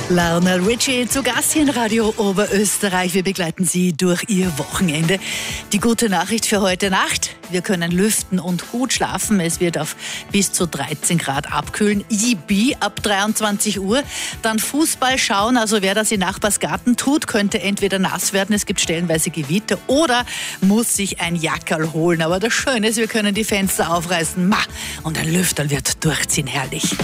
Lionel Richie zu Gast hier in Radio Oberösterreich. Wir begleiten Sie durch Ihr Wochenende. Die gute Nachricht für heute Nacht: Wir können lüften und gut schlafen. Es wird auf bis zu 13 Grad abkühlen. Yippie, ab 23 Uhr. Dann Fußball schauen. Also wer das im Nachbarsgarten tut, könnte entweder nass werden, es gibt stellenweise Gewitter, oder muss sich ein Jackerl holen. Aber das Schöne ist, wir können die Fenster aufreißen. Und ein Lüfterl wird durchziehen. Herrlich.